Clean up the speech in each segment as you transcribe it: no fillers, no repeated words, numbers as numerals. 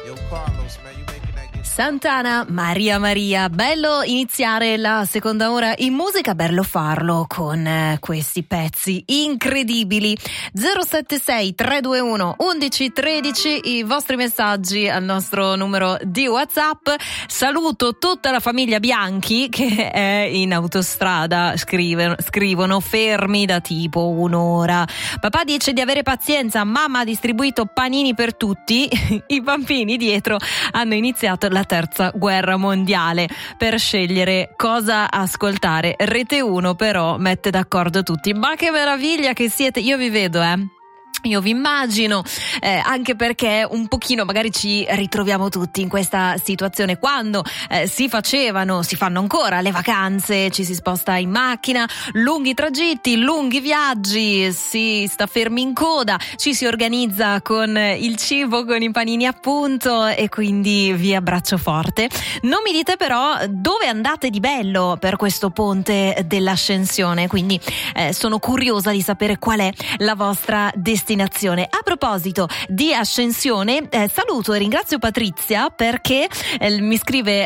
Santana, Maria Maria, bello iniziare la seconda ora in musica, bello farlo con questi pezzi incredibili. 076 321 1113 i vostri messaggi al nostro numero di WhatsApp. Saluto tutta la famiglia Bianchi che è in autostrada, scrivono fermi da tipo un'ora. Papà dice di avere pazienza, mamma ha distribuito panini per tutti, i bambini dietro hanno iniziato la terza guerra mondiale per scegliere cosa ascoltare. Rete 1 però mette d'accordo tutti. Ma che meraviglia che siete, io vi vedo, io vi immagino, anche perché un pochino magari ci ritroviamo tutti in questa situazione quando si fanno ancora le vacanze, ci si sposta in macchina, lunghi tragitti, lunghi viaggi, si sta fermi in coda, ci si organizza con il cibo, con i panini appunto, e quindi vi abbraccio forte. Non mi dite però dove andate di bello per questo ponte dell'Ascensione, quindi sono curiosa di sapere qual è la vostra destinazione. A proposito di Ascensione, saluto e ringrazio Patrizia perché mi scrive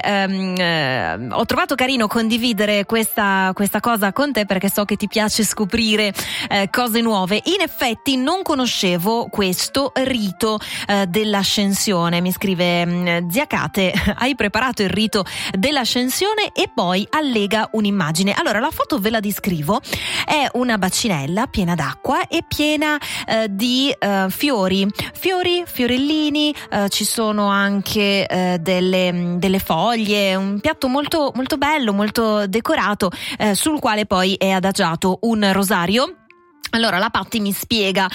ho trovato carino condividere questa cosa con te perché so che ti piace scoprire cose nuove. In effetti non conoscevo questo rito dell'Ascensione, mi scrive zia Kate, hai preparato il rito dell'Ascensione, e poi allega un'immagine. Allora la foto ve la descrivo, è una bacinella piena d'acqua e piena di fiorellini, ci sono anche delle foglie, un piatto molto, molto bello, molto decorato, sul quale poi è adagiato un rosario. Allora la Patti mi spiega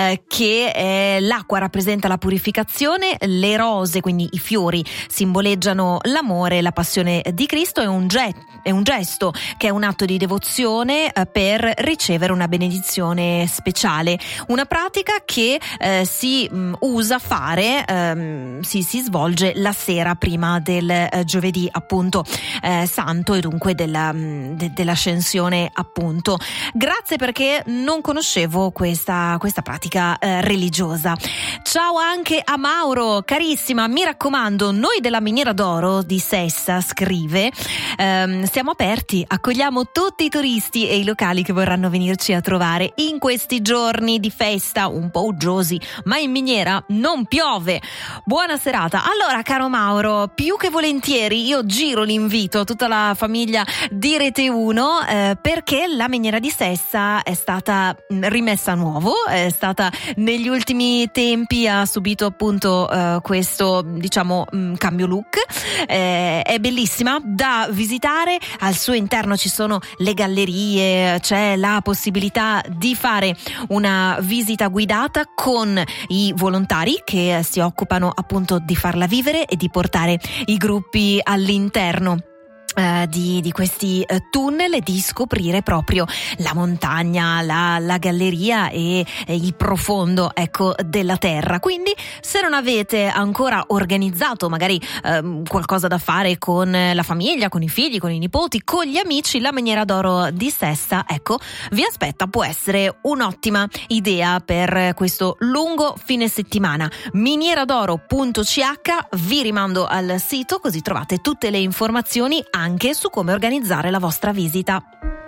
che l'acqua rappresenta la purificazione, le rose, quindi i fiori, simboleggiano l'amore e la passione di Cristo. È un gesto che è un atto di devozione per ricevere una benedizione speciale, una pratica che si usa fare, si svolge la sera prima del giovedì appunto santo, e dunque dell'Ascensione appunto. Grazie, perché non conoscevo questa pratica religiosa. Ciao anche a Mauro, carissima, mi raccomando, noi della Miniera d'Oro di Sessa, scrive, siamo aperti, accogliamo tutti i turisti e i locali che vorranno venirci a trovare in questi giorni di festa un po' uggiosi, ma in miniera non piove. Buona serata. Allora, caro Mauro, più che volentieri io giro l'invito a tutta la famiglia di Rete 1 perché la Miniera di Sessa è stata rimessa a nuovo, è stata negli ultimi tempi, ha subito appunto questo cambio look, è bellissima da visitare. Al suo interno ci sono le gallerie, c'è la possibilità di fare una visita guidata con i volontari che si occupano appunto di farla vivere e di portare i gruppi all'interno di questi tunnel e di scoprire proprio la montagna, la galleria e il profondo della terra. Quindi se non avete ancora organizzato magari qualcosa da fare con la famiglia, con i figli, con i nipoti, con gli amici, la Miniera d'Oro di Sessa vi aspetta, può essere un'ottima idea per questo lungo fine settimana. minieradoro.ch, vi rimando al sito così trovate tutte le informazioni anche su come organizzare la vostra visita.